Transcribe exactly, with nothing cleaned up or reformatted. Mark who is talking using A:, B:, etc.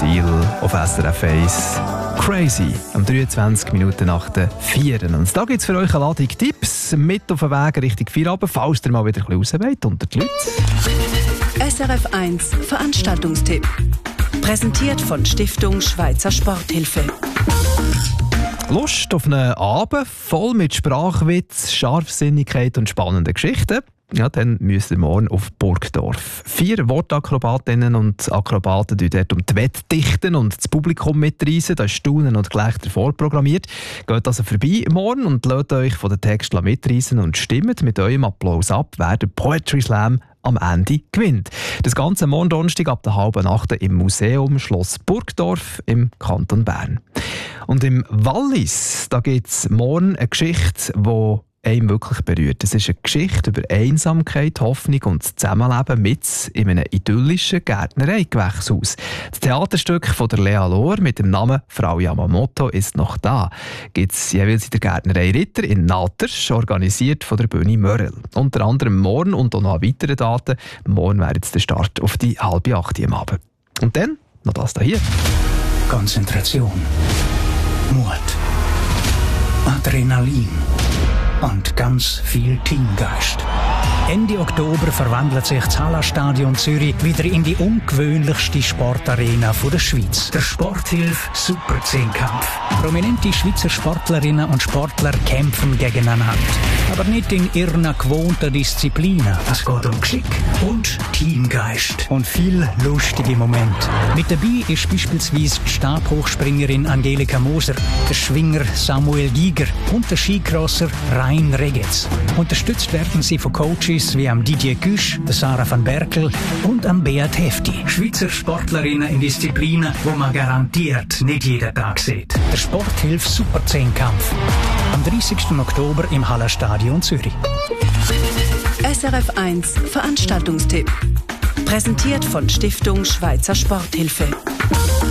A: Seal auf S R F eins. Crazy, um dreiundzwanzig Minuten nach der vier. Und da gibt es für euch eine Ladung Tipps mit auf den Weg Richtung Feierabend, falls ihr mal wieder ein bisschen raus wollt unter die Leute.
B: S R F eins Veranstaltungstipp. Präsentiert von Stiftung Schweizer Sporthilfe.
A: Lust auf einen Abend voll mit Sprachwitz, Scharfsinnigkeit und spannenden Geschichten? Ja, dann müsst ihr morgen auf Burgdorf. Vier Wortakrobatinnen und Akrobaten die dort um die Wette dichten und das Publikum mitreisen. Da ist Staunen und Gelächter vorprogrammiert. Geht also vorbei morgen und lasst euch von den Texten mitreisen und stimmt mit eurem Applaus ab, wer den Poetry Slam am Ende gewinnt. Das Ganze morgen Donnerstag ab der halben Nacht im Museum Schloss Burgdorf im Kanton Bern. Und im Wallis, da gibt es morgen eine Geschichte, die einem wirklich berührt. Es ist eine Geschichte über Einsamkeit, Hoffnung und das Zusammenleben mit in einem idyllischen Gärtnerei-Gewächshaus. Das Theaterstück von der Lea Lohr mit dem Namen «Frau Yamamoto ist noch da» gibt es jeweils in der Gärtnerei Ritter in Natersch, organisiert von der Bühne Mörel. Unter anderem morgen und auch noch an weiteren Daten. Morgen wäre jetzt der Start auf die halbe acht am Abend. Und dann noch das hier.
C: Konzentration, Mut, Adrenalin und ganz viel Teamgeist. Ende Oktober verwandelt sich das Hallenstadion Zürich wieder in die ungewöhnlichste Sportarena der Schweiz. Der Sporthilfe Super-Zehnkampf. Prominente Schweizer Sportlerinnen und Sportler kämpfen gegeneinander. Aber nicht in ihren gewohnten Disziplinen. Es geht um Geschick und Teamgeist. Und viel lustige Momente. Mit dabei ist beispielsweise die Stabhochspringerin Angelika Moser, der Schwinger Samuel Giger und der Skicrosser Rein Regetz. Unterstützt werden sie von Coaches wie am Didier Güsch, der Sarah van Berkel und am Beat Hefti. Schweizer Sportlerinnen in Disziplinen, wo man garantiert nicht jeden Tag sieht. Der Sporthilfe Super-Zehnkampf. Am dreißigsten Oktober im Hallenstadion Zürich.
B: S R F eins Veranstaltungstipp. Präsentiert von Stiftung Schweizer Sporthilfe.